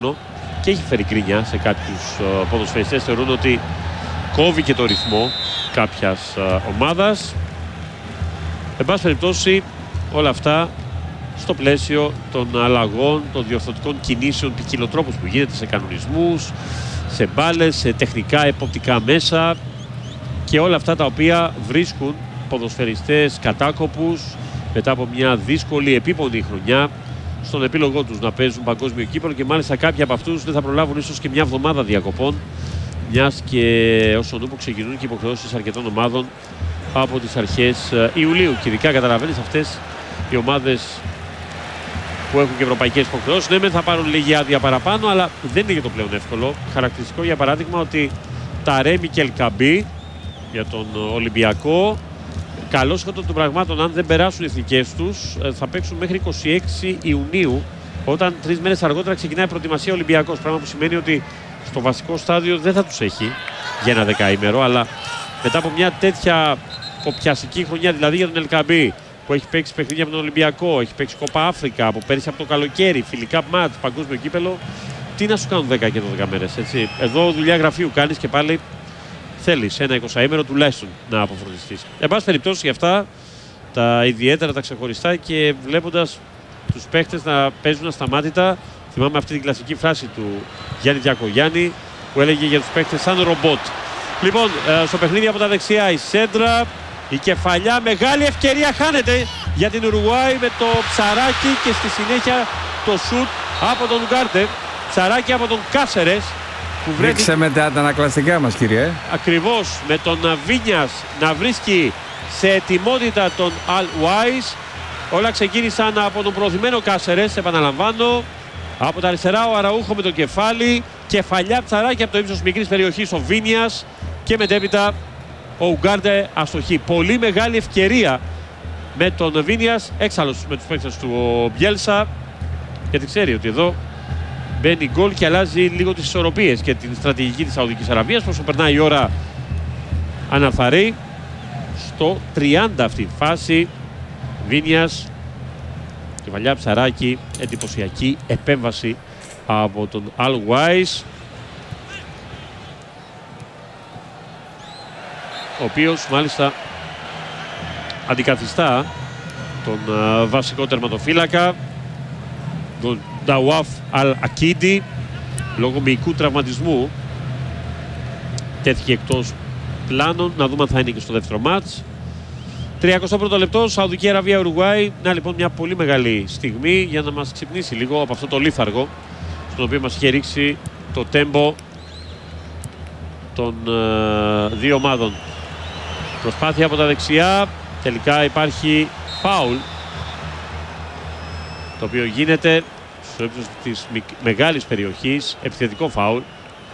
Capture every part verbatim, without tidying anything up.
και έχει φέρει κρίνια σε κάποιους uh, ποδοσφαιριστές. Θεωρούν ότι κόβει και το ρυθμό κάποιας uh, ομάδας. Εν πάση περιπτώσει, όλα αυτά στο πλαίσιο των αλλαγών, των διορθωτικών κινήσεων, ποικιλοτρόπους που γίνεται σε κανονισμούς, σε μπάλες, σε τεχνικά εποπτικά μέσα και όλα αυτά τα οποία βρίσκουν ποδοσφαιριστές κατάκοπους μετά από μια δύσκολη επίπονη χρονιά στον επίλογό τους να παίζουν παγκόσμιο κύπελλο, και μάλιστα κάποιοι από αυτούς δεν θα προλάβουν ίσως και μια εβδομάδα διακοπών, μιας και όσον ούπο ξεκινούν και υποχρεώσεις αρκετών ομάδων από τις αρχές Ιουλίου. Και ειδικά καταλαβαίνεις αυτές οι ομάδες που έχουν και ευρωπαϊκές υποχρεώσεις, ναι, θα πάρουν λίγη άδεια παραπάνω, αλλά δεν είναι και το πλέον εύκολο. Χαρακτηριστικό για παράδειγμα ότι τα Ρέμι και Ελκαμπή για τον Ολυμπιακό, καλώς χωτών των πραγμάτων, αν δεν περάσουν οι εθνικές τους, θα παίξουν μέχρι είκοσι έξι Ιουνίου, όταν τρεις μέρες αργότερα ξεκινάει η προετοιμασία Ολυμπιακός. Πράγμα που σημαίνει ότι στο βασικό στάδιο δεν θα τους έχει για ένα δεκαήμερο, αλλά μετά από μια τέτοια κοπιαστική χρονιά, δηλαδή για τον Ελκαμπή, που έχει παίξει παιχνίδια με τον Ολυμπιακό, έχει παίξει Κόπα Αφρικα από πέρυσι από το καλοκαίρι, φιλικά μάτς, παγκόσμιο κύπελλο, τι να σου κάνουν δέκα και δώδεκα μέρες, έτσι. Εδώ δουλειά γραφείου κάνεις και πάλι θέλεις ένα εικοσαήμερο τουλάχιστον να αποφροντιστείς. Εν πάση περιπτώσει, για αυτά τα ιδιαίτερα, τα ξεχωριστά, και βλέποντας τους παίχτες να παίζουν ασταμάτητα, θυμάμαι αυτή την κλασική φράση του Γιάννη Διακογιάννη που έλεγε για τους παίχτες σαν ρομπότ. Λοιπόν, στο παιχνίδι από τα δεξιά η σέντρα, η κεφαλιά, μεγάλη ευκαιρία χάνεται για την Ουρουγουάη με το Ψαράκι και στη συνέχεια το σουτ από τον Ουγκάρτε. Ψαράκι από τον Κάσερες που βρέθηκε... Ρίξε με τα ανακλαστικά μας, κύριε. Ακριβώς, με τον Βίνιας να βρίσκει σε ετοιμότητα τον Αλ Ουάις. Όλα ξεκίνησαν από τον προωθημένο Κάσερες, επαναλαμβάνω. Από τα αριστερά ο Αραούχο με το κεφάλι, κεφαλιά Ψαράκι από το ύψος μικρής περιοχής ο Βίνιας, και μετέπειτα ο Ουγκάρντε αστοχή. Πολύ μεγάλη ευκαιρία με τον Βίνιας, έξαλλος με τους παίκτες του ο Μπιέλσα, γιατί ξέρει ότι εδώ μπαίνει γκολ και αλλάζει λίγο τις ισορροπίες και την στρατηγική της Σαουδικής Αραβίας. Όσο περνάει η ώρα αναφαρεί. Στο τριάντα αυτή η φάση, Βίνιας, κεφαλιά Ψαράκι, εντυπωσιακή επέμβαση από τον Αλ Ουάις, ο οποίος μάλιστα αντικαθιστά τον uh, βασικό τερματοφύλακα, τον Νταουάφ Αλ Ακίντι, λόγω μυϊκού τραυματισμού. Τέθηκε εκτός πλάνων, να δούμε αν θα είναι και στο δεύτερο μάτς. τριακοστό πρώτο λεπτό, Σαουδική Αραβία Ουρουγουάη. Να λοιπόν μια πολύ μεγάλη στιγμή για να μας ξυπνήσει λίγο από αυτό το λίθαργο στον οποίο μας είχε ρίξει το τέμπο των uh, δύο ομάδων. Προσπάθεια από τα δεξιά, τελικά υπάρχει φάουλ, το οποίο γίνεται στο ύψος της μεγάλης περιοχής, επιθετικό φάουλ,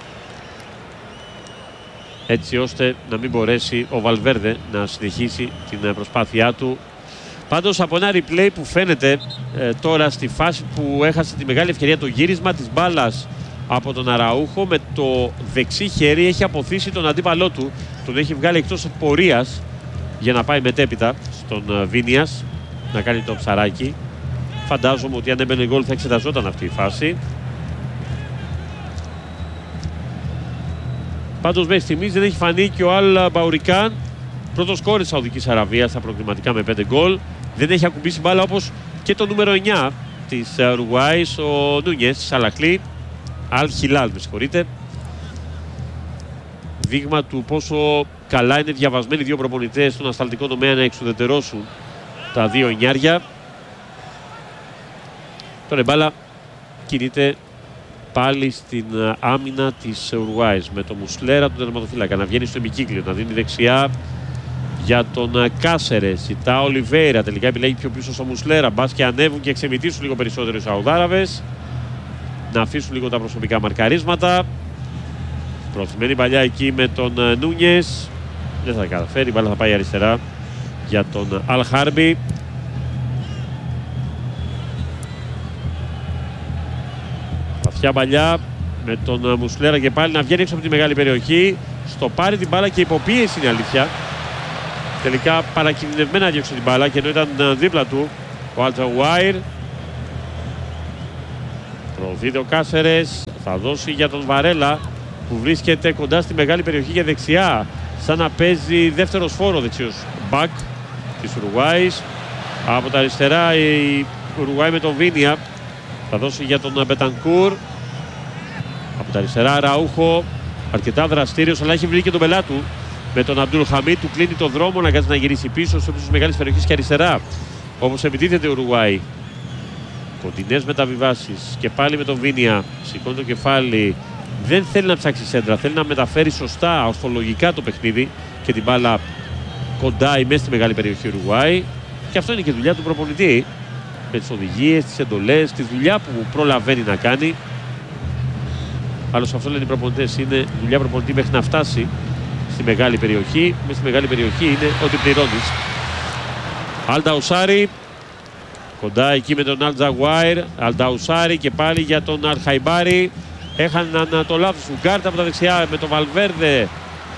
έτσι ώστε να μην μπορέσει ο Βαλβέρδε να συνεχίσει την προσπάθειά του. Πάντως από ένα replay που φαίνεται ε, τώρα στη φάση που έχασε τη μεγάλη ευκαιρία, το γύρισμα της μπάλας από τον Αραούχο, με το δεξί χέρι έχει αποθήσει τον αντίπαλό του, τον έχει βγάλει εκτός πορείας για να πάει μετέπειτα στον Βίνιας να κάνει το Ψαράκι. Φαντάζομαι ότι αν έμπαινε γκολ θα εξεταζόταν αυτή η φάση. Πάντως μέχρι στιγμής δεν έχει φανεί και ο Αλ Μπαουρικάν, πρώτος σκόρερ της Σαουδικής Αραβίας στα προκριματικά με πέντε γκολ. Δεν έχει ακουμπήσει μπάλα όπως και το νούμερο εννιά της Ουρουγουάης, ο Νούνιες Σαλακλή, Αλ Χιλάλ, με συγχωρείτε. Δείγμα του πόσο καλά είναι διαβασμένοι δύο προπονητές στον ασταλτικό τομέα να εξουδετερώσουν τα δύο εννιάρια. Τώρα η μπάλα κινείται πάλι στην άμυνα της Ουρουγουάης με το Μουσλέρα, τον τερματοφύλακα, να βγαίνει στο ημικύκλιο, να δίνει δεξιά για τον Κάσερες. Ζητά Ολιβέιρα, τελικά επιλέγει πιο πίσω στο Μουσλέρα. Μπας και ανέβουν και εξεμητήσουν λίγο περισσότερο οι Σαουδάραβες, να αφήσουν λίγο τα προσωπικά μαρκαρίσματα. Προωθημένη παλιά εκεί με τον Νούνιες, δεν θα καταφέρει, η μπάλα θα πάει αριστερά για τον Αλ Χάρμπι. Βαθιά παλιά με τον Μουσλέρα και πάλι να βγαίνει έξω από τη μεγάλη περιοχή. Στο πάρει την μπάλα και υποπίεση είναι αλήθεια. Τελικά παρακινδυνευμένα διώξε την μπάλα, και ενώ ήταν δίπλα του ο Αλτζαουάιρ. Βίδεο Κάσερες θα δώσει για τον Βαρέλα που βρίσκεται κοντά στη μεγάλη περιοχή για δεξιά, σαν να παίζει δεύτερος φόρο δεξιός μπακ της Ουρουγουάης. Από τα αριστερά η Ουρουγουάη με τον Βίνια θα δώσει για τον Μπετανκούρ. Από τα αριστερά Ραούχο, αρκετά δραστήριος, αλλά έχει βρει και τον πελά του με τον Αμπτούλ Χαμίτ, του κλείνει τον δρόμο, να κάνει να γυρίσει πίσω στο ύψος της μεγάλης περιοχής και αριστερά. Όπως επιτίθεται η Ουρουγουάη. Κοντινές μεταβιβάσεις και πάλι με τον Βίνια. Σηκώνει το κεφάλι. Δεν θέλει να ψάξει σέντρα. Θέλει να μεταφέρει σωστά, ορθολογικά το παιχνίδι και την μπάλα κοντά ή μέσα στη μεγάλη περιοχή Ουρουγουάη. Και αυτό είναι και δουλειά του προπονητή. Με τις οδηγίες, τις εντολές, τη δουλειά που προλαβαίνει να κάνει. Άλλωστε αυτό λένε οι προπονητές. Είναι δουλειά προπονητή μέχρι να φτάσει στη μεγάλη περιοχή. Μέσα στη μεγάλη περιοχή είναι ότι πληρώνεις. Αλνταουσάρι. Κοντά εκεί με τον Αλτζαγουάιρ. Αλνταουσάρι και πάλι για τον Αλχαϊμπάρι. Έχαναν το λάθος του Γκάρτα από τα δεξιά με τον Βαλβέρδε.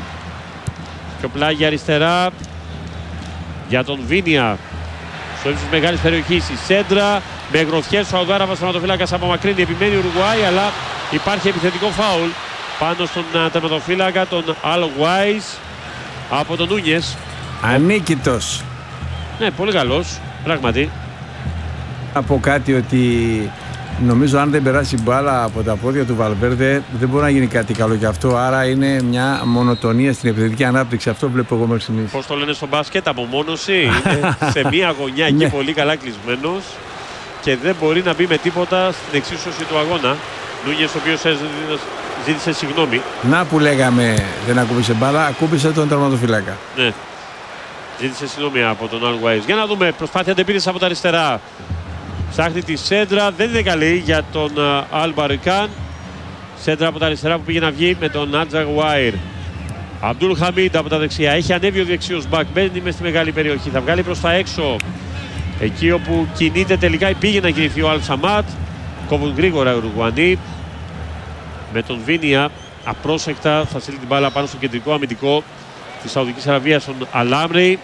Πιο πλάγι αριστερά για τον Βίνια. Στο ύψος της μεγάλης περιοχής η σέντρα με γροθιές. Ο Σαουδάραβας τερματοφύλακας απομακρύνει. Επιμένει η Ουρουγουάη, αλλά υπάρχει επιθετικό φάουλ πάνω στον τερματοφύλακα τον Αλ Γουάις από τον Νούνιες. Ανίκητος. Ναι, πολύ καλός, πράγματι. Από κάτι ότι νομίζω αν δεν περάσει μπάλα από τα πόδια του Βαλβέρδε δεν μπορεί να γίνει κάτι καλό γι' αυτό. Άρα είναι μια μονοτονία στην επιθετική ανάπτυξη. Αυτό βλέπω εγώ μέχρι στιγμής. Πώς το λένε στο μπάσκετ, απομόνωση. Είναι σε μια γωνιά εκεί πολύ καλά κλεισμένος και δεν μπορεί να μπει με τίποτα στην εξίσωση του αγώνα. Νούνιες, ο οποίος ζήτησε συγγνώμη. Να που λέγαμε δεν ακούμπησε μπάλα, ακούμπησε τον τερματοφύλακα. Ναι. Ζήτησε συγγνώμη από τον Αλ Γουάις. Για να δούμε, προσπάθεια αντεπίθεση από τα αριστερά. Ψάχνει τη σέντρα, δεν είναι καλή για τον Αλ Μπαρικάν. Σέντρα από τα αριστερά που πήγε να βγει με τον Αλτζαγουάιρ. Αμπτούλ Χαμίτ από τα δεξιά. Έχει ανέβει ο δεξιός μπακ. Μπαίνει μες στη μεγάλη περιοχή. Θα βγάλει προς τα έξω. Εκεί όπου κινείται τελικά πήγε να κινηθεί ο Αλ Σαμάτ. Κόβουν γρήγορα οι Ουρουγουανοί. Με τον Βίνια απρόσεκτα θα στείλει την μπάλα πάνω στο κεντρικό αμυντικό της Σαουδικής Αραβίας, τον Αλάμρι.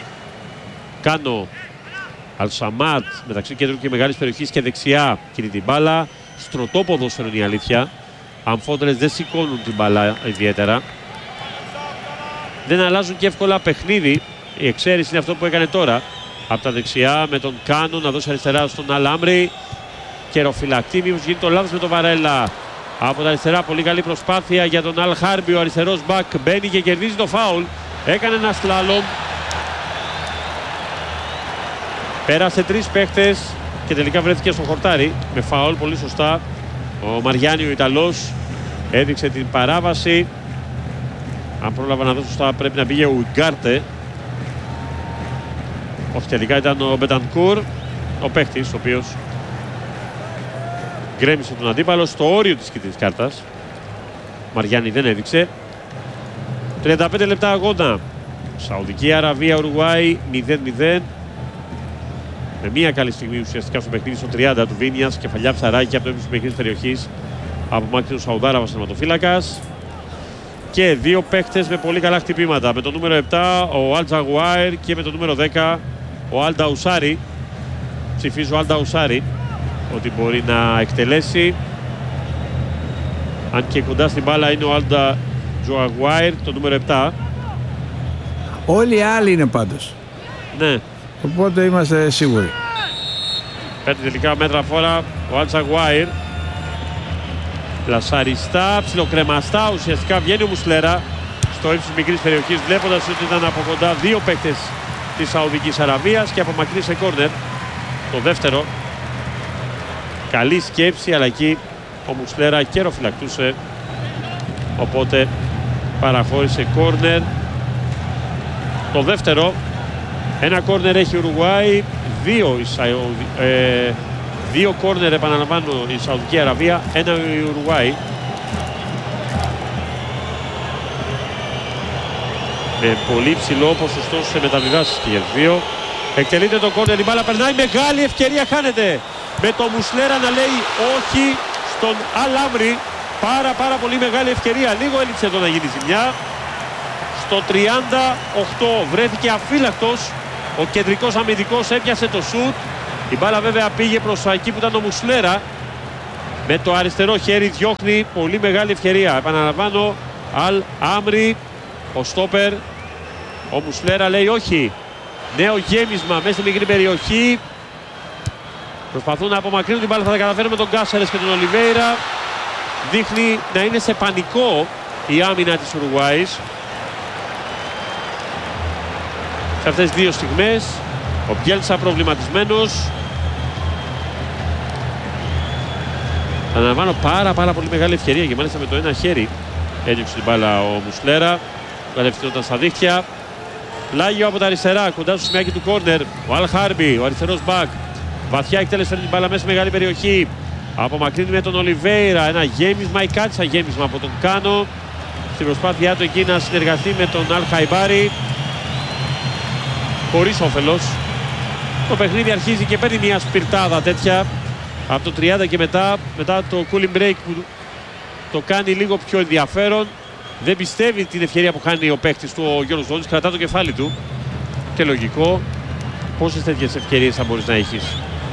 Κάνο Αλσαμάτ μεταξύ κέντρου και μεγάλης περιοχής και δεξιά κινεί την μπάλα. Στρωτό ποδόσφαιρο είναι η αλήθεια. Αμφότερες δεν σηκώνουν την μπάλα ιδιαίτερα. Δεν αλλάζουν και εύκολα παιχνίδι. Η εξαίρεση είναι αυτό που έκανε τώρα. Από τα δεξιά με τον Κάνο να δώσει αριστερά στον Αλάμρι. Καιροφυλακτή, μήπως γίνει το λάθος με τον Βαρέλα. Από τα αριστερά πολύ καλή προσπάθεια για τον Αλ Χάρμπι. Ο αριστερός μπακ μπαίνει και κερδίζει το φάουλ. Έκανε ένα σλάλομ. Πέρασε τρεις παίχτες και τελικά βρέθηκε στο χορτάρι με φάουλ, πολύ σωστά. Ο Μαριάννη ο Ιταλός έδειξε την παράβαση. Αν πρόλαβα να δω σωστά πρέπει να πήγε ο Ουγκάρτε. Όχι, τελικά ήταν ο Μπετανκούρ, ο παίχτης ο οποίος γκρέμισε τον αντίπαλο στο όριο της κίτρινης κάρτας. Ο Μαριάννη δεν έδειξε. τριάντα πέντε λεπτά αγώνα. Σαουδική Αραβία, Ουρουγουάη μηδέν μηδέν. Με μία καλή στιγμή ουσιαστικά στο παιχνίδι στο τριάντα του Βίνιας, κεφαλιά ψαράκι από το ύψος της παιχνίδης περιοχής από μάκρυνο Σαουδάραβας τερματοφύλακας. Και δύο παίχτες με πολύ καλά χτυπήματα. Με το νούμερο επτά ο Αλτζαγουάιρ και με το νούμερο δέκα ο Αλνταουσάρι. Ψηφίζω Αλνταουσάρι ότι μπορεί να εκτελέσει. Αν και κοντά στην μπάλα είναι ο Αλνταουσάρι, το νούμερο επτά. Όλοι οι άλλοι είναι πάντως. Ναι. Οπότε είμαστε σίγουροι. Παίρνει τελικά μέτρα φόρα ο Αλτζαγουάιρ. Πλασαριστά, ψιλοκρεμαστά ουσιαστικά βγαίνει ο Μουσλέρα στο ύψος της μικρής περιοχής, βλέποντας ότι ήταν από κοντά δύο παίκτες της Σαουδικής Αραβίας και απομακρύνει κόρνερ. Το δεύτερο. Καλή σκέψη, αλλά εκεί ο Μουσλέρα καιροφυλακτούσε, οπότε παραχώρησε κόρνερ. Το δεύτερο. Ένα κόρνερ έχει η Ουρουγουάη, δύο, η Σαουδι... ε, δύο κόρνερ επαναλαμβάνω η Σαουδική Αραβία, ένα η Ουρουγουάη. Με πολύ ψηλό ποσοστό σε μεταβιβάσεις και για δύο. Εκτελείται το κόρνερ, η μπάλα περνάει, μεγάλη ευκαιρία χάνεται. Με το Μουσλέρα να λέει όχι στον Αλάμρι. Πάρα πάρα πολύ μεγάλη ευκαιρία, λίγο έλειψε εδώ να γίνει ζημιά. Στο τριάντα οκτώ βρέθηκε αφύλακτος. Ο κεντρικός αμυντικός έπιασε το σουτ. Η μπάλα βέβαια πήγε προς εκεί που ήταν ο Μουσλέρα. Με το αριστερό χέρι διώχνει πολύ μεγάλη ευκαιρία. Επαναλαμβάνω, Αλ Άμρι, ο στόπερ. Ο Μουσλέρα λέει όχι. Νέο γέμισμα μέσα στη μικρή περιοχή. Προσπαθούν να απομακρύνουν την μπάλα. Θα τα καταφέρουν με τον Κάσερες και τον Ολιβέιρα. Δείχνει να είναι σε πανικό η άμυνα της Ουρουγουάης. Σε αυτές τις δύο στιγμές ο Μπιέλσα προβληματισμένος. Αναλαμβάνω πάρα πάρα πολύ μεγάλη ευκαιρία και μάλιστα με το ένα χέρι έδιωξε την μπάλα ο Μουσλέρα. Κατευθυνόταν στα δίχτυα. Πλάγιο από τα αριστερά, κοντά στο σημειάκι του κόρνερ. Ο Αλ Χάρμπι, ο αριστερός μπακ. Βαθιά εκτέλεσε την μπάλα μέσα στη μεγάλη περιοχή. Απομακρύνει με τον Ολιβέιρα. Ένα γέμισμα ή κάτι σαν γέμισμα από τον Κάνο. Στην προσπάθειά του εκεί να συνεργαστεί με τον Αλ Χαϊμπάρι. Χωρίς όφελος. Το παιχνίδι αρχίζει και παίρνει μια σπιρτάδα τέτοια. Από το τριάντα και μετά, μετά το cooling break που το κάνει λίγο πιο ενδιαφέρον. Δεν πιστεύει την ευκαιρία που χάνει ο παίκτης του, ο Γιώργος Δόνης. Κρατά το κεφάλι του. Και λογικό. Πόσες τέτοιες ευκαιρίες θα μπορείς να έχεις?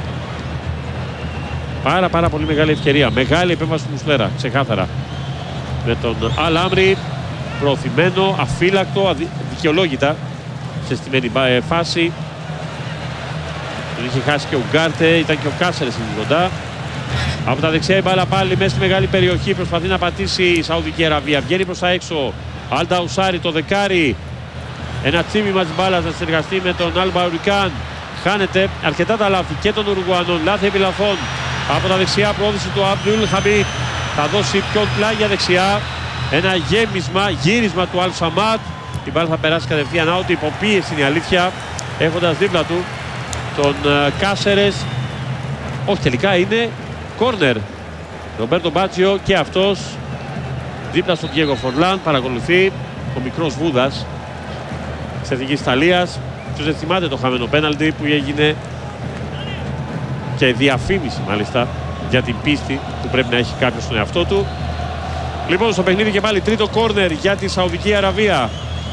Πάρα πάρα πολύ μεγάλη ευκαιρία. Μεγάλη επέμβαση του Μουσλέρα, ξεκάθαρα. Με τον Αλ Άμρι προωθημένο, αφύλακτο, δικαιολόγητα σε στημένη φάση. Τον είχε χάσει και ο Γκάρτε, ήταν και ο Κάσερες στην κοντά. Από τα δεξιά η μπάλα πάλι μέσα στη μεγάλη περιοχή. Προσπαθεί να πατήσει η Σαουδική Αραβία. Βγαίνει προς τα έξω. Αλντα Ουσάρι, το δεκάρι. Ένα τσίμημα της μπάλας να συνεργαστεί με τον Αλ Μπαουρικάν. Χάνεται αρκετά τα λάθη και των Ουρουγουανών. Λάθη επί λαθών. Από τα δεξιά πρόθεση του Αμπτούλ Χαμίτ. Θα δώσει πιο πλάγια δεξιά. Ένα γέμισμα, γύρισμα του Αλ Σαμάτ. Η μπάλα θα περάσει κατευθείαν out. Υποπίεση είναι η αλήθεια. Έχοντας δίπλα του τον uh, Κάσερες. Όχι, τελικά είναι κόρνερ. Ρομπέρτο Μπάτσιο και αυτός δίπλα στον Διέγκο Φορλάν. Παρακολουθεί ο μικρός Βούδας της Εθνικής Ιταλίας. Ποιος δεν θυμάται το χαμένο πέναλτι που έγινε και διαφήμιση μάλιστα για την πίστη που πρέπει να έχει κάποιος στον εαυτό του. Λοιπόν, στο παιχνίδι και πάλι τρίτο κόρνερ για τη Σαουδική Αραβία.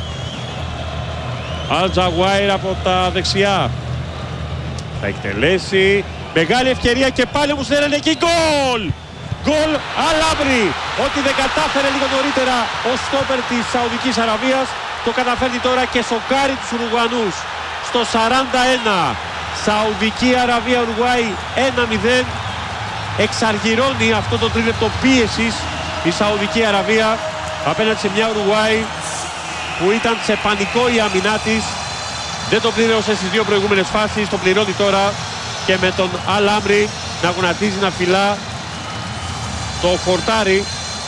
Αλ Τζαγουάιρ από τα δεξιά. Θα εκτελέσει. Μεγάλη ευκαιρία και πάλι μου στέλνει εκεί γκολ! Γκολ Αλ Άμρι. Ό,τι δεν κατάφερε λίγο νωρίτερα ο στόπερ της Σαουδικής Αραβίας, το καταφέρνει τώρα και σοκάρει τους Ουρουγουανούς. Στο σαράντα ένα. Σαουδική Αραβία Ουρουγουάη ένα μηδέν. Εξαργυρώνει αυτό το τρίλεπτο πίεσης η Σαουδική Αραβία απέναντι σε μια Ουρουγουάη που ήταν σε πανικό η άμυνά της. Δεν το πλήρωσε στις δύο προηγούμενες φάσεις, το πληρώνει τώρα και με τον Αλ Άμρι να γονατίζει, να φυλά το χορτάρι.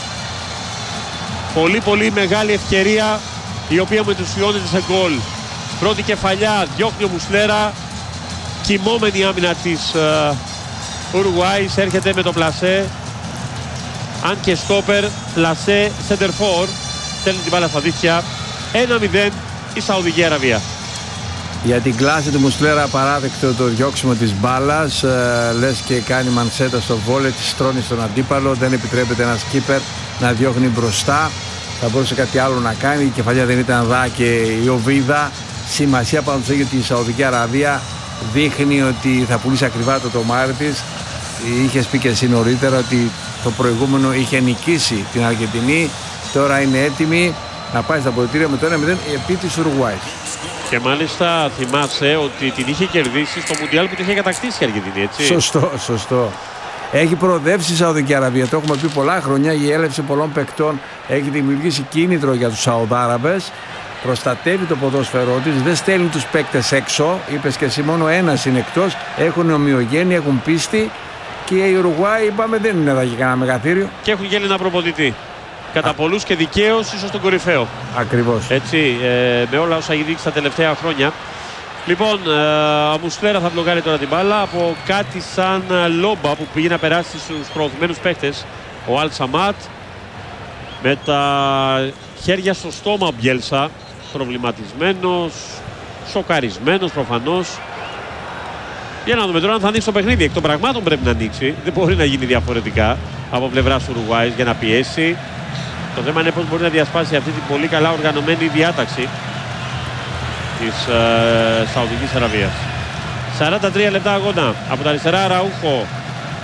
Πολύ πολύ μεγάλη ευκαιρία η οποία μετουσιώνεται σε γκολ. Πρώτη κεφαλιά, διώχνει ο Μουσλέρα. Κοιμόμενη άμυνα της Ουρουγουάης, έρχεται με το πλασέ. Αν και στόπερ, πλασέ, σεντερφόρ. Στέλνει την μπάλα στα δίχτυα. ένα μηδέν η Σαουδική Αραβία. Για την κλάση του Μουσλέρα παράδεκτο το διώξιμο της μπάλας. Ε, λες και κάνει μανσέτα στο βόλε, τη στρώνει στον αντίπαλο. Δεν επιτρέπεται ένας κύπερ να διώχνει μπροστά. Θα μπορούσε κάτι άλλο να κάνει. Η κεφαλιά δεν ήταν δά και η οβίδα. Σημασία πάντως έχει ότι η Σαουδική Αραβία δείχνει ότι θα πουλήσει ακριβά το τομάρι της. Είχες πει και εσύ νωρίτερα ότι το προηγούμενο είχε νικήσει την Αργεντινή. Τώρα είναι έτοιμη να πάει στα αποδυτήρια με το ένα μηδέν επί της Ουρουγουάης. Και μάλιστα θυμάσαι ότι την είχε κερδίσει στο Μουντιάλ που την είχε κατακτήσει η Αργεντινή, έτσι. Σωστό, σωστό. Έχει προοδεύσει η Σαουδική Αραβία, το έχουμε πει πολλά χρόνια. Η έλευση πολλών παικτών έχει δημιουργήσει κίνητρο για τους Σαουδάραβες. Προστατεύει το ποδόσφαιρό της, δεν στέλνει τους παίκτες έξω. Είπες και εσύ, μόνο ένας είναι εκτός. Έχουν ομοιογένεια, έχουν πίστη. Και η Ουρουγουάη, είπαμε, δεν είναι εδώ για κανένα μεγαθύριο. Και έχουν και Έλληνα προπονητή. Κατά πολλούς και δικαίως, ίσως τον κορυφαίο. Ακριβώς. Έτσι, ε, με όλα όσα έχει δείξει τα τελευταία χρόνια. Λοιπόν, ε, ο Μουσλέρα θα μπλοκάρει τώρα την μπάλα από κάτι σαν λόμπα που πήγε να περάσει στους προωθημένους παίκτες. Ο Αλ Σαμάτ με τα χέρια στο στόμα, ο Μπιέλσα, προβληματισμένος, σοκαρισμένος προφανώς. Για να δούμε τώρα αν θα ανοίξει το παιχνίδι. Εκ των πραγμάτων πρέπει να ανοίξει. Δεν μπορεί να γίνει διαφορετικά από πλευράς Ουρουγουάης για να πιέσει. Το θέμα είναι πώς μπορεί να διασπάσει αυτή την πολύ καλά οργανωμένη διάταξη της ε, Σαουδικής Αραβίας. σαράντα τρία λεπτά αγώνα. Από τα αριστερά Ραούχο.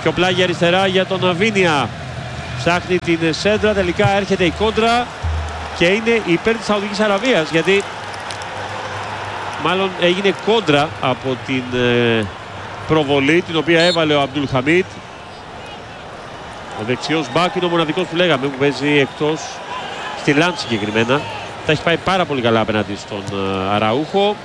Πιο πλάγι αριστερά για τον Αβίνια. Ψάχνει την σέντρα, τελικά έρχεται η κόντρα και είναι υπέρ της Σαουδικής Αραβίας, γιατί μάλλον έγινε κόντρα από την ε, προβολή την οποία έβαλε ο Αμπτούλ Χαμίτ. Ο δεξιός μπακ είναι ο μοναδικός που λέγαμε που παίζει εκτός στη Λαντ συγκεκριμένα. Τα έχει πάει πάρα πολύ καλά απέναντι στον ε, Αραούχο.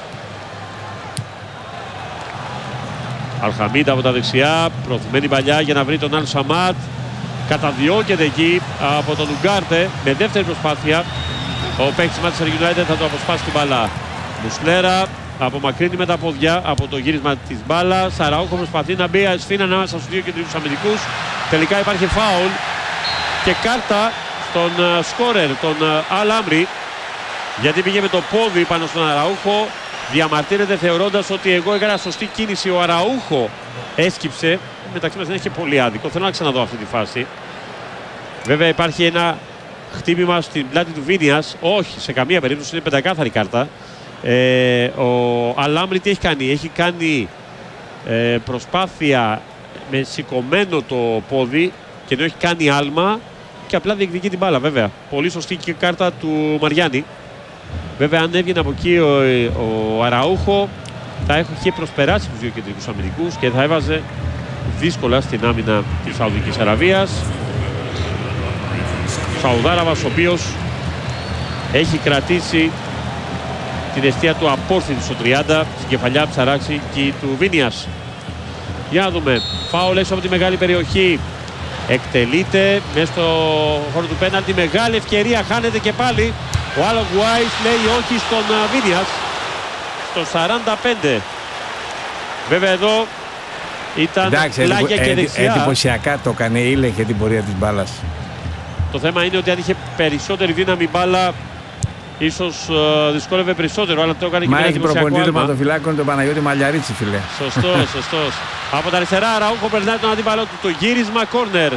Αλχαμίτ από τα δεξιά, προωθημένη παλιά για να βρει τον Αλ Σαμάτ. Καταδιώκεται εκεί από τον Ουγκάρτε με δεύτερη προσπάθεια. Ο παίκτης Manchester United θα το αποσπάσει την μπάλα. Μουσλέρα απομακρύνει με τα πόδια από το γύρισμα της μπάλας. Αραούχο προσπαθεί να μπει ασφίνα ανάμεσα στους δύο κεντρικούς αμυντικούς. Τελικά υπάρχει φάουλ και κάρτα στον σκόρερ, τον Αλ Αμρι, γιατί πήγε με το πόδι πάνω στον Αραούχο. Διαμαρτύρεται θεωρώντας ότι εγώ έκανα σωστή κίνηση. Ο Αραούχο έσκυψε. Μεταξύ μας δεν έχει και πολύ άδικο. Θέλω να ξαναδώ αυτή τη φάση. Βέβαια υπάρχει ένα χτύπημα στην πλάτη του Βίνιας. Όχι, σε καμία περίπτωση, είναι πεντακάθαρη κάρτα. Ε, ο Αλ Αμρι τι έχει κάνει? Έχει κάνει ε, προσπάθεια με σηκωμένο το πόδι και ενώ έχει κάνει άλμα και απλά διεκδικεί την μπάλα. Βέβαια, πολύ σωστή και κάρτα του Μαριάννη. Βέβαια, αν έβγαινε από εκεί ο, ο Αραούχο, θα είχε προσπεράσει τους δύο κεντρικούς αμυντικούς και θα έβαζε δύσκολα στην άμυνα της Σαουδικής Αραβίας. Σαουδάραβας, ο οποίος έχει κρατήσει την εστία του απόρθητη στο τριάντα στην κεφαλιά ψαράξει και του Βίνιας. Για να δούμε. Φάουλ έξω από τη μεγάλη περιοχή. Εκτελείται μέσα στο χώρο του πέναλτι. Μεγάλη ευκαιρία, χάνεται και πάλι. Ο Αλ Γουάις λέει όχι στον Βίνιας στο σαράντα πέντε. Βέβαια εδώ ήταν εντάξει, πλάγια εντυπω, και δεξιά. Εντυπωσιακά το έκανε, ήλεγχε την πορεία της μπάλας. Το θέμα είναι ότι αν είχε περισσότερη δύναμη μπάλα, ίσως uh, δυσκόλευε περισσότερο, αλλά το έκανε και μα ένα έχει δημοσιακό προπονητή του άλμα. Παντοφυλάκων τον Παναγιώτη Μαλιαρίτσι, φίλε. Σωστός, σωστός. Από τα αριστερά, Αραούχο περνάει τον αντίπαλό του. Το γύρισμα κόρνερ.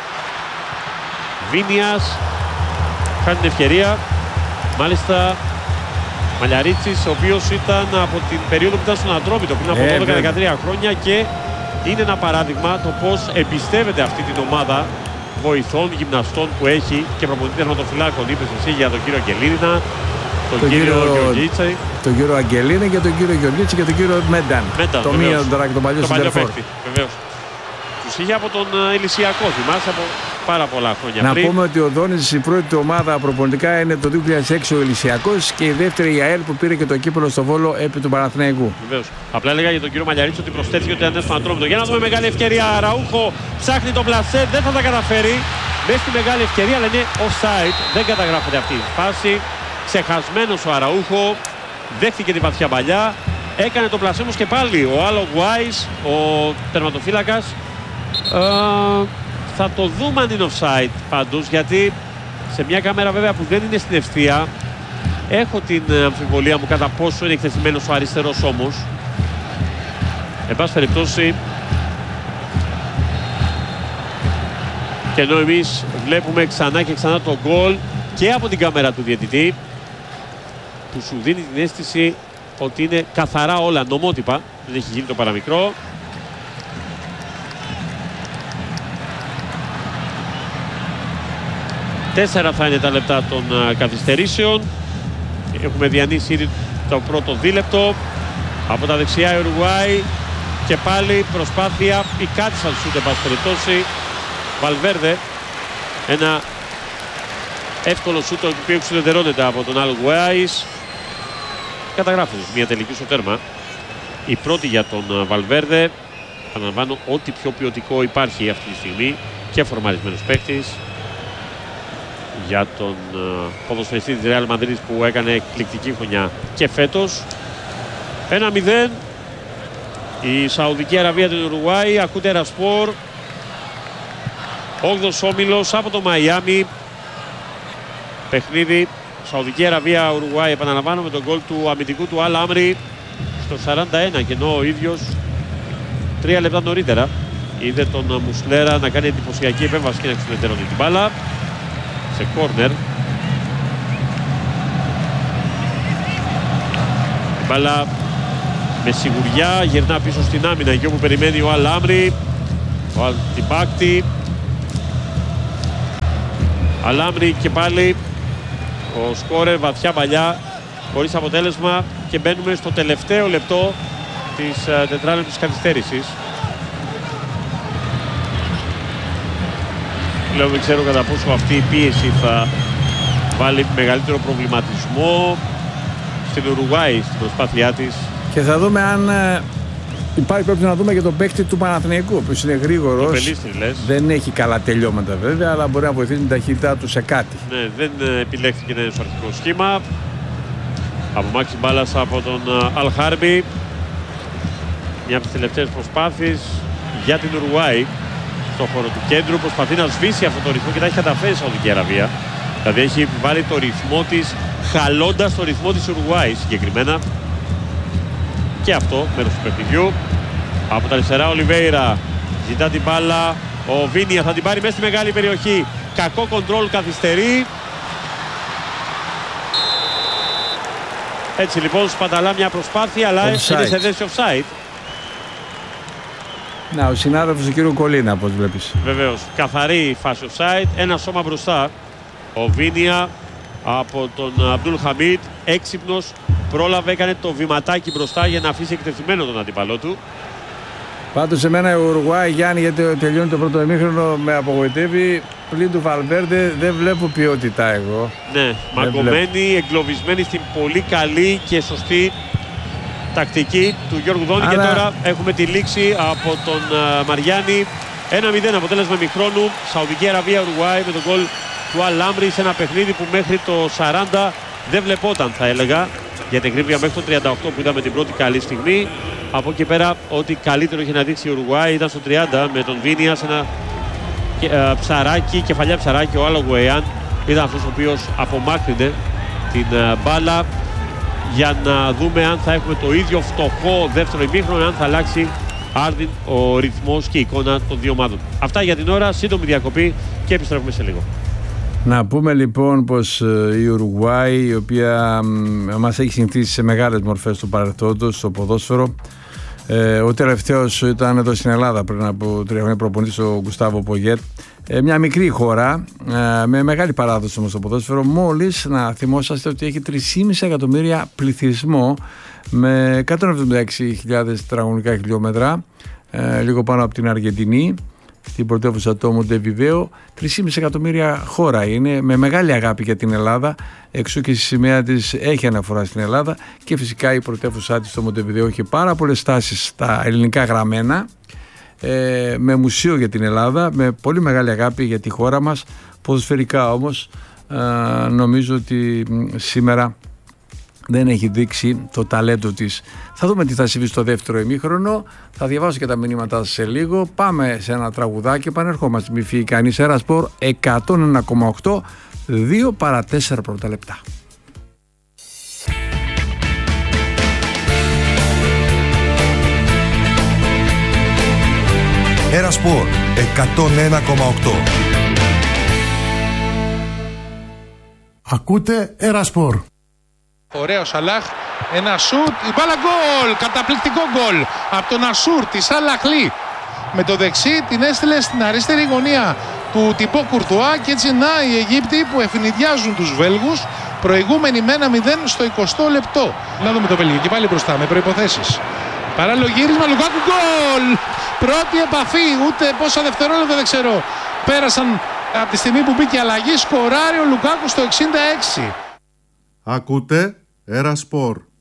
Βίνιας κάνει την ευκαιρία. Μάλιστα Μαλιαρίτσης, ο οποίος ήταν από την περίοδο που ήταν στον Ατρόμητο πριν από ε, δώδεκα δεκατρία χρόνια και είναι ένα παράδειγμα το πώς εμπιστεύεται αυτή την ομάδα βοηθών, γυμναστών που έχει και προπονητή τερματοφυλάκων. Είπες εσύ για τον κύριο Αγγελίνα, τον το κύριο Γεωργίτση. Τον κύριο Αγγελίνα και τον κύριο Γεωργίτση και τον κύριο Μένταν. Μένταν το μία τώρα και τον παλιό συντερφόρ. Βεβαίως. Τους είχε από τον Ηλυσιακό, θυμάσαι, από πάρα πολλά χρόνια να πριν. πούμε ότι ο Δόνης η πρώτη του ομάδα προπονητικά είναι το δύο χιλιάδες έξι ο Ηλυσιακός και η δεύτερη η ΑΕΛ που πήρε και το κύπελλο στο Βόλο επί του Παναθηναϊκού. Βεβαίως. Απλά έλεγα για τον κύριο Μαλιαρίτσι ότι προσθέθηκε ότι ήταν στον Ατρόμητο. Για να δούμε μεγάλη ευκαιρία. Αραούχο ψάχνει τον πλασέ, δεν θα τα καταφέρει. Μέσα στη μεγάλη ευκαιρία, αλλά είναι offside. Δεν καταγράφεται αυτή η φάση. Ξεχασμένος ο Αραούχο. Δέχτηκε την βαθιά παλιά. Έκανε το πλασέ όμως και πάλι ο Αλ Γουάις, ο τερματοφύλακας. Uh, θα το δούμε αν είναι offside πάντως, γιατί σε μια κάμερα βέβαια που δεν είναι στην ευθεία έχω την αμφιβολία μου κατά πόσο είναι εκτεθειμένος ο αριστερός όμως. Εν πάση περιπτώσει, και ενώ εμείς βλέπουμε ξανά και ξανά το γκολ και από την κάμερα του διαιτητή που σου δίνει την αίσθηση ότι είναι καθαρά όλα νομότυπα, δεν έχει γίνει το παραμικρό. Τέσσερα θα είναι τα λεπτά των uh, καθυστερήσεων. Έχουμε διανύσει ήδη το πρώτο δίλεπτο. Από τα δεξιά η Ουρουγουάη και πάλι προσπάθεια ή κάτι σαν σούτ, εν πάση περιπτώσει. Βαλβέρδε, ένα εύκολο σούτ το οποίο εξουδετερώνεται από τον Αλ Γουάις. Καταγράφεται μια τελική στο τέρμα. Η πρώτη για τον uh, Βαλβέρδε. Αναλαμβάνω ό,τι πιο ποιοτικό υπάρχει αυτή τη στιγμή και φορμαρισμένος παίκτης. Για τον uh, ποδοσφαιριστή της Real Madrid που έκανε εκπληκτική χρονιά και φέτος. ένα μηδέν η Σαουδική Αραβία την Ουρουγουάη. Ακούτε Ρασπορ. όγδοος όμιλος από το Μαϊάμι. Παιχνίδι Σαουδική Αραβία Ουρουγουάη, επαναλαμβάνω, με τον γκολ του αμυντικού του Αλ Αμρι στο σαράντα ένα, και ενώ ο ίδιος τρία λεπτά νωρίτερα είδε τον Μουσλέρα να κάνει εντυπωσιακή επέμβαση και να εξουδετερώνει την μπάλα σε κόρνερ. Η μπάλα με σιγουριά γυρνά πίσω στην άμυνα εκεί όπου περιμένει ο Αλ Αμρι. Ο Αλτιμπάκτη. Αλάμρη και πάλι. Ο σκόρερ βαθιά παλιά, χωρίς αποτέλεσμα, και μπαίνουμε στο τελευταίο λεπτό της uh, τετράλεπτης καθυστέρησης. Λέω δεν ξέρω κατά πόσο αυτή η πίεση θα βάλει μεγαλύτερο προβληματισμό στην Ουρουγουάη στην προσπάθειά της. Και θα δούμε αν ε, υπάρχει, πρέπει να δούμε και τον παίκτη του Παναθηναϊκού, που είναι γρήγορος. Πελίστρη, λες. Δεν έχει καλά τελειώματα βέβαια, αλλά μπορεί να βοηθήσει την ταχύτητά του σε κάτι. Ναι, δεν επιλέχθηκε να είναι στο αρχικό σχήμα. Απομάκρυνση μπάλας από τον Αλχάρμπι. Μια από τις τελευταίες προσπάθειες για την Ουρουγουάη στον χώρο του κέντρου. Προσπαθεί να σβήσει αυτό το ρυθμό και τα έχει καταφέρει η Σαουδική Αραβία. Δηλαδή έχει βάλει το ρυθμό της, χαλώντας το ρυθμό της Ουρουγουάη συγκεκριμένα. Και αυτό μέρος του παιχνιδιού. Από τα αριστερά ο Ολιβέιρα ζητά την μπάλα. Ο Βίνια θα την πάρει μέσα στη μεγάλη περιοχή. Κακό κοντρόλ, καθυστερεί. Έτσι λοιπόν σπαταλά μια προσπάθεια, αλλά είναι σε θέση offside. Να, ο συνάδελφος του κύριου Κολίνα, όπως βλέπεις. Βεβαίως, καθαρή φάση offside, ένα σώμα μπροστά. Ο Βίνια από τον Αμπτούλ Χαμίτ, έξυπνος, πρόλαβε, έκανε το βηματάκι μπροστά για να αφήσει εκτεθειμένο τον αντίπαλό του. Πάντως εμένα η Ουρουγουάη, Γιάννη, γιατί τελειώνει το πρώτο ημίχρονο, με απογοητεύει. Πλην του Βαλβέρντε δεν βλέπω ποιότητα εγώ. Ναι, μαγκωμένη, εγκλωβισμένη στην πολύ καλή και σωστή τακτική του Γιώργου Δόνη. Άρα... Και τώρα έχουμε τη λήξη από τον uh, Μαριάννη. ένα μηδέν αποτέλεσμα ημιχρόνου. Σαουδική Αραβία Ουρουγουάη με τον γκολ του Αλάμρη σε ένα παιχνίδι που μέχρι το σαράντα δεν βλεπόταν, θα έλεγα, για την ακρίβεια, μέχρι το τριάντα οκτώ που είδαμε την πρώτη καλή στιγμή. Από εκεί πέρα, ό,τι καλύτερο είχε να δείξει η Ουρουγουάη ήταν στο τριάντα με τον Βίνια σε ένα και, uh, ψαράκι, κεφαλιά ψαράκι. Ο Άλο Γουεϊάν ήταν αυτός ο οποίος απομάκρυνε την uh, μπάλα, για να δούμε αν θα έχουμε το ίδιο φτωχό δεύτερο ημίχρονο, αν θα αλλάξει άρδιν ο ρυθμός και η εικόνα των δύο ομάδων. Αυτά για την ώρα, σύντομη διακοπή και επιστρέφουμε σε λίγο. Να πούμε λοιπόν πως η Ουρουγουάη, η οποία μας έχει συνηθίσει σε μεγάλες μορφές του παρελθόντος στο ποδόσφαιρο, ε, ο τελευταίος ήταν εδώ στην Ελλάδα πριν από τρία χρόνια, προπονητής ο Γκουστάβο Πογέτ. Ε, μια μικρή χώρα, ε, με μεγάλη παράδοση όμως στο ποδόσφαιρο, μόλις να θυμόσαστε ότι έχει τρία κόμμα πέντε εκατομμύρια πληθυσμό με εκατόν εβδομήντα έξι χιλιάδες τετραγωνικά χιλιόμετρα, ε, λίγο πάνω από την Αργεντινή, στην πρωτεύουσα του Μοντεβιδέο. τρία κόμμα πέντε εκατομμύρια χώρα είναι, με μεγάλη αγάπη για την Ελλάδα, εξού και στη σημαία της έχει αναφορά στην Ελλάδα, και φυσικά η πρωτεύουσά της στο Μοντεβιδέο έχει πάρα πολλές στάσεις στα ελληνικά γραμμένα, ε, με μουσείο για την Ελλάδα, με πολύ μεγάλη αγάπη για τη χώρα μας. Ποδοσφαιρικά όμως ε, νομίζω ότι σήμερα δεν έχει δείξει το ταλέντο της. Θα δούμε τι θα συμβεί στο δεύτερο ημίχρονο. Θα διαβάσω και τα μηνύματά σας σε λίγο. Πάμε σε ένα τραγουδάκι, επανερχόμαστε. Μη φύγει κανείς. Έρα Σπορ εκατόν ένα κόμμα οκτώ, δύο παρά τέσσερα πρώτα λεπτά. Έρα Σπορ εκατόν ένα κόμμα οκτώ. Ακούτε Έρα Σπορ. Ωραίο Σαλάχ, ένα σουτ, η μπάλα γκολ, καταπληκτικό γκολ από τον Ασούρ της Αλαχλή. Με το δεξί την έστειλε στην αριστερή γωνία του Τιμπό Κουρτουά, και έτσι να οι Αιγύπτιοι που ευνηδιάζουν τους Βέλγους, προηγούμενοι με ένα μηδέν στο εικοστό λεπτό. Να δούμε το Βέλγιο και πάλι μπροστά με προϋποθέσεις. Παράλληλο γύρισμα, Λουκάκου, γκολ! Πρώτη επαφή, ούτε πόσα δευτερόλεπτα δεν ξέρω. Πέρασαν από τη στιγμή που μπήκε αλλαγή, σκοράρει ο Λουκάκου στο εξήντα έξι. Ακούτε Έρα Σπορ.